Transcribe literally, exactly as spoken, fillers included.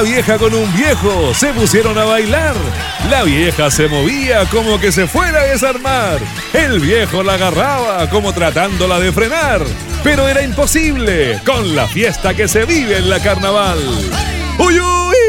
Una vieja con un viejo se pusieron a bailar. La vieja se movía como que se fuera a desarmar. El viejo la agarraba como tratándola de frenar. Pero era imposible con la fiesta que se vive en la carnaval. ¡Uy, uy!